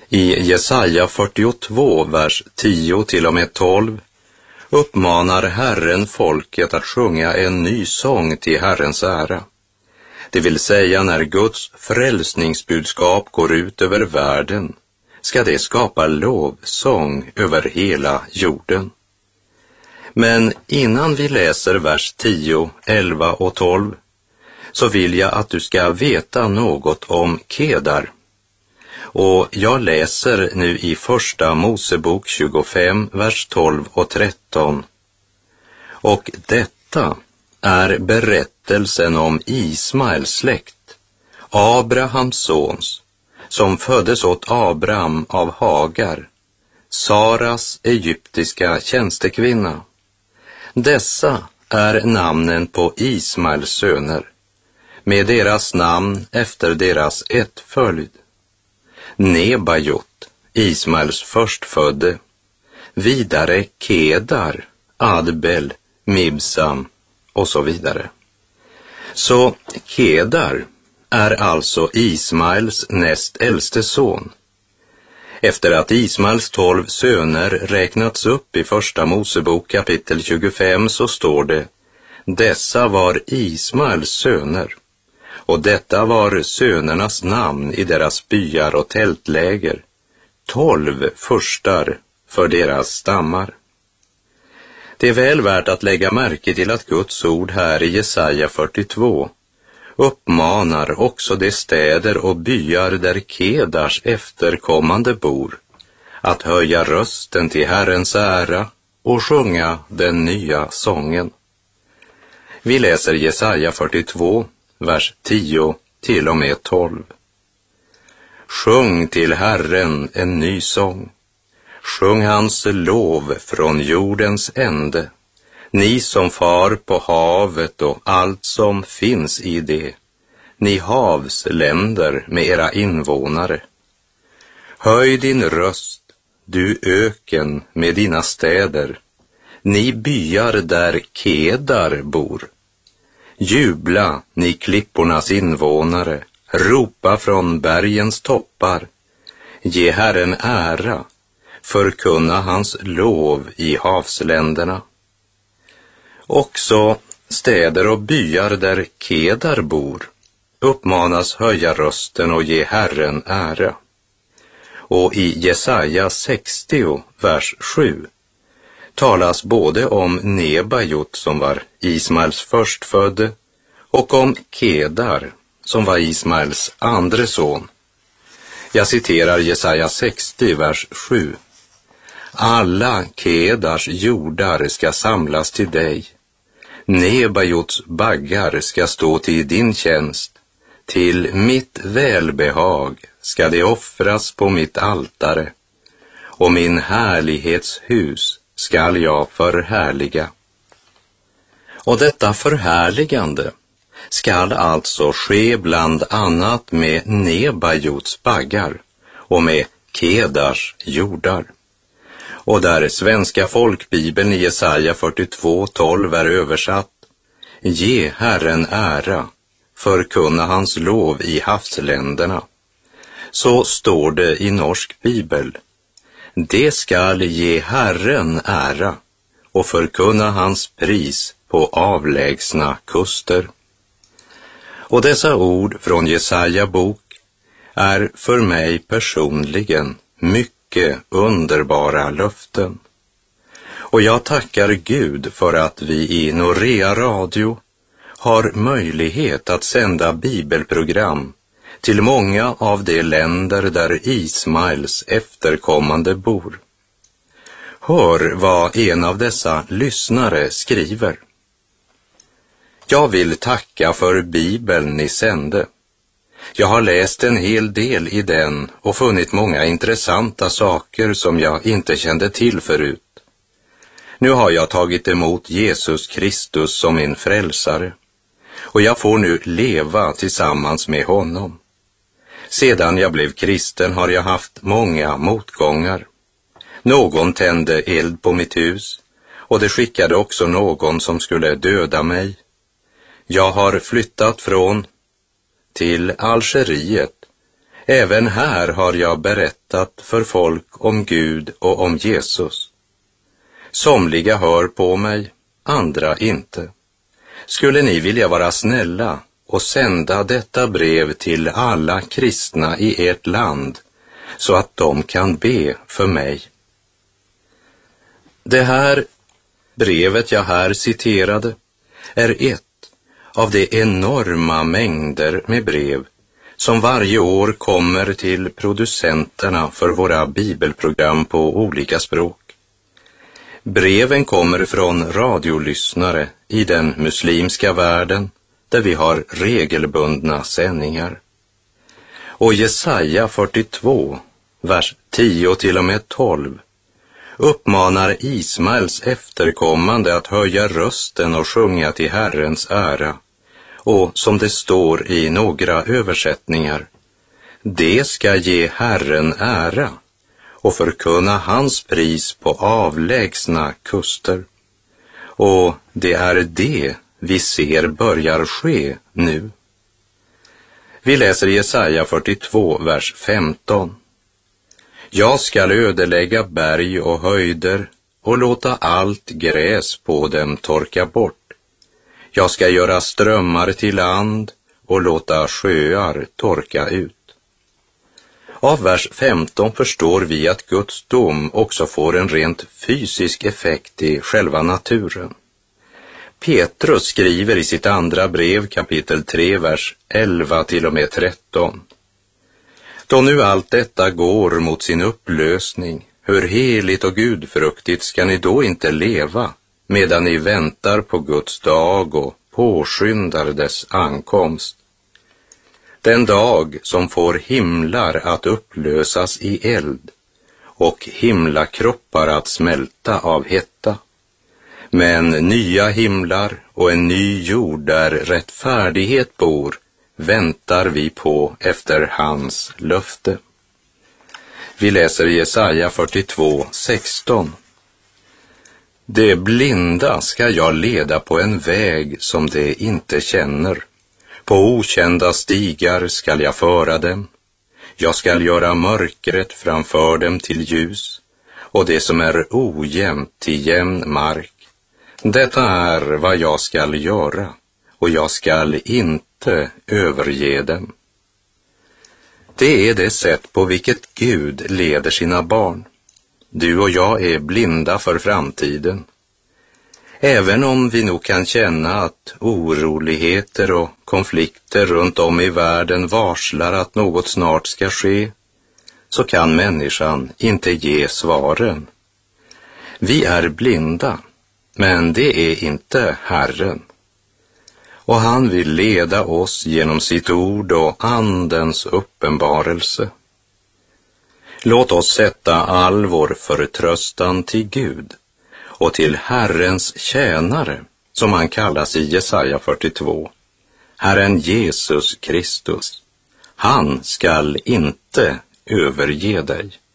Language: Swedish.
I Jesaja 42, vers 10 till och med 12 uppmanar Herren folket att sjunga en ny sång till Herrens ära. Det vill säga, när Guds frälsningsbudskap går ut över världen ska det skapa lovsång över hela jorden. Men innan vi läser vers 10, 11 och 12 så vill jag att du ska veta något om Kedar. Och jag läser nu i första Mosebok 25, vers 12 och 13. Och detta är berättelsen om Ismaels släkt, Abrahams sons, som föddes åt Abraham av Hagar, Saras egyptiska tjänstekvinna. Dessa är namnen på Ismaels söner, med deras namn efter deras ättföljd. Nebajot, Ismaels förstfödde, vidare Kedar, Adbel, Mibsam och så vidare. Så Kedar är alltså Ismaels näst äldste son. Efter att Ismaels 12 söner räknats upp i första Mosebok kapitel 25 så står det: dessa var Ismaels söner, och detta var sönernas namn i deras byar och tältläger, 12 furstar för deras stammar. Det är väl värt att lägga märke till att Guds ord här i Jesaja 42 uppmanar också de städer och byar där Kedars efterkommande bor att höja rösten till Herrens ära och sjunga den nya sången. Vi läser Jesaja 42, vers 10 till och med 12. Sjung till Herren en ny sång. Sjung hans lov från jordens ände, ni som far på havet och allt som finns i det, ni havsländer med era invånare. Höj din röst, du öken med dina städer, ni byar där Kedar bor. Jubla, ni klippornas invånare, ropa från bergens toppar. Ge Herren ära, förkunna hans lov i havsländerna. Också städer och byar där Kedar bor uppmanas höja rösten och ge Herren ära. Och i Jesaja 60, vers 7 talas både om Nebajot som var Ismaels förstfödde och om Kedar som var Ismaels andre son. Jag citerar Jesaja 60, vers 7. Alla Kedars jordar ska samlas till dig. Nebajots baggar ska stå till din tjänst. Till mitt välbehag ska det offras på mitt altare, och min härlighetshus skall jag förhärliga. Och detta förhärligande skall alltså ske bland annat med Nebajots baggar och med Kedars jordar. Och där svenska folkbibeln i Jesaja 42:12 är översatt: ge Herren ära, förkunna hans lov i havsländerna, så står det i norsk bibel: det skall ge Herren ära och förkunna hans pris på avlägsna kuster. Och dessa ord från Jesaja bok är för mig personligen mycket underbara löften. Och jag tackar Gud för att vi i Norea Radio har möjlighet att sända bibelprogram till många av de länder där Ismaels efterkommande bor. Hör vad en av dessa lyssnare skriver. Jag vill tacka för Bibeln ni sände. Jag har läst en hel del i den och funnit många intressanta saker som jag inte kände till förut. Nu har jag tagit emot Jesus Kristus som min frälsare, och jag får nu leva tillsammans med honom. Sedan jag blev kristen har jag haft många motgångar. Någon tände eld på mitt hus, och det skickade också någon som skulle döda mig. Jag har flyttat från till Algeriet, Även här har jag berättat för folk om Gud och om Jesus. Somliga hör på mig, andra inte. Skulle ni vilja vara snälla och sända detta brev till alla kristna i ert land så att de kan be för mig? Det här brevet jag här citerade är ett av de enorma mängder med brev som varje år kommer till producenterna för våra bibelprogram på olika språk. Breven kommer från radiolyssnare i den muslimska världen där vi har regelbundna sändningar. Och Jesaja 42, vers 10 till och med 12 uppmanar Ismaels efterkommande att höja rösten och sjunga till Herrens ära. Och som det står i några översättningar, det ska ge Herren ära och förkunna hans pris på avlägsna kuster. Och det är det vi ser börjar ske nu. Vi läser Jesaja 42, vers 15. Jag skall ödelägga berg och höjder och låta allt gräs på dem torka bort. Jag ska göra strömmar till land och låta sjöar torka ut. Av vers 15 förstår vi att Guds dom också får en rent fysisk effekt i själva naturen. Petrus skriver i sitt andra brev, kapitel 3, vers 11 till och med 13. Då nu allt detta går mot sin upplösning, hur heligt och gudfruktigt ska ni då inte leva, medan ni väntar på Guds dag och påskyndar dess ankomst? Den dag som får himlar att upplösas i eld och himlakroppar att smälta av hetta. Men nya himlar och en ny jord där rättfärdighet bor väntar vi på efter hans löfte. Vi läser Jesaja 42, 16. De blinda ska jag leda på en väg som de inte känner. På okända stigar skall jag föra dem. Jag skall göra mörkret framför dem till ljus och det som är ojämnt till jämn mark. Detta är vad jag skall göra och jag skall inte överge dem. Det är det sätt på vilket Gud leder sina barn. Du och jag är blinda för framtiden. Även om vi nog kan känna att oroligheter och konflikter runt om i världen varslar att något snart ska ske, så kan människan inte ge svaren. Vi är blinda, men det är inte Herren. Och han vill leda oss genom sitt ord och andens uppenbarelse. Låt oss sätta all vår förtröstan till Gud och till Herrens tjänare, som han kallas i Jesaja 42, Herren Jesus Kristus. Han skall inte överge dig.